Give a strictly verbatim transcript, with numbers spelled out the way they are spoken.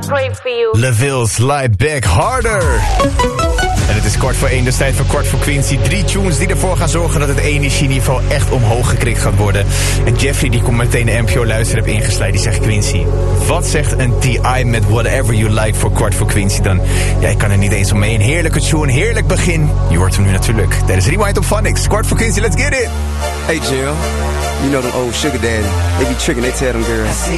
great for you. LaVille's Lie Back Harder. En het is kwart voor één, dus tijd voor kwart voor Quincy. Drie tunes die ervoor gaan zorgen dat het energieniveau echt omhoog gekrikt gaat worden. En Jeffrey die komt meteen de N P O luisteren heb ingesluid. Die zegt Quincy, wat zegt een T I met Whatever You Like voor kwart voor Quincy dan? Ja, ik kan er niet eens omheen. Heerlijke tune, heerlijk begin. Je hoort hem nu natuurlijk tijdens Rewind op Phonics. Kwart voor Quincy, let's get it! Hey Jill, you know them old sugar daddy. They be tricking, they tell them girls,